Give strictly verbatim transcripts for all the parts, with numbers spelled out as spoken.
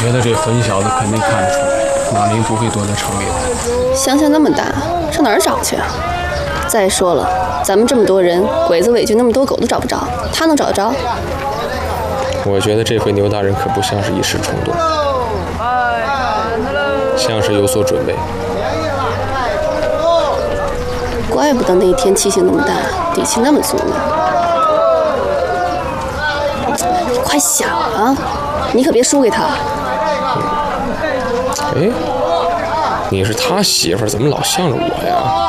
觉得这混小子肯定看得出来，马明不会躲在城里的。 乡下那么大，上哪儿找去啊？再说了，咱们这么多人，鬼子伪军那么多狗都找不着，他能找得着？ 我觉得这回牛大人可不像是一时冲动，像是有所准备。 怪不得那一天气性那么大，底气那么足呢。快想啊，你可别输给他。 哎，你是他媳妇儿，怎么老向着我呀？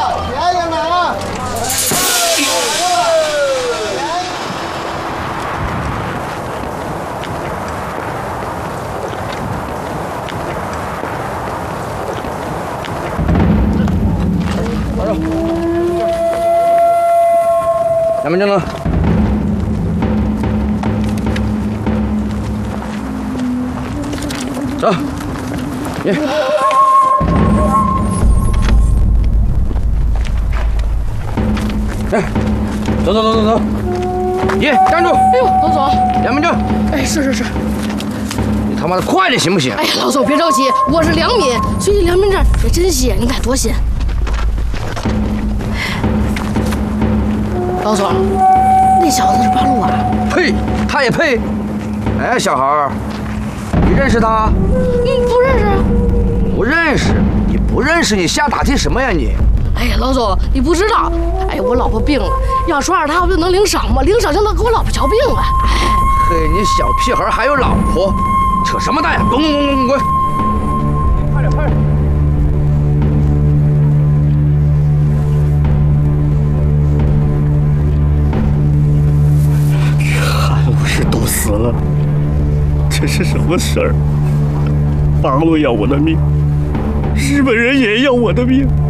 咱们这呢？走，耶！哎，走走走走走！耶，站住！ 哎呦，老总， 两分钟。 哎，是是是。 你他妈的快点行不行？ 哎呀，老总别着急，我是良民，最近良民证也真些，你看多新。老总，那小子是八路啊？ 呸！他也配？哎，小孩儿，你认识他？ 嗯，不认识。 不认识？你不认识？你瞎打听什么呀你？ 哎呀，老总，你不知道，哎呀，我老婆病了，要抓着他，不就能领赏吗？领赏就能给我老婆瞧病了。哎， 嘿，你小屁孩还有老婆，扯什么淡呀？滚滚滚滚滚！快点快点！ 韩武士都死了，这是什么事儿？八路要我的命，日本人也要我的命。